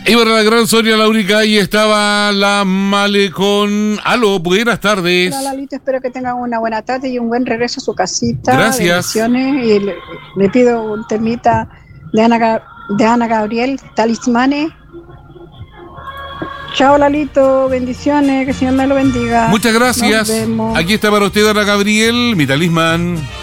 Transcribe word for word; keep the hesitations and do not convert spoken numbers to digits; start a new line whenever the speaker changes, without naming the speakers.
Y para la gran Sonia Laurica, ahí estaba la Malecón. Aló, buenas tardes.
Hola, Lalito, espero que tengan una buena tarde y un buen regreso a su casita.
Gracias.
Bendiciones. Y le, le pido un temita de Ana, de Ana Gabriel, Talismanes. Chao, Lalito, bendiciones, que el Señor me lo bendiga.
Muchas gracias.
Nos vemos.
Aquí está para usted, Ana Gabriel, mi talismán.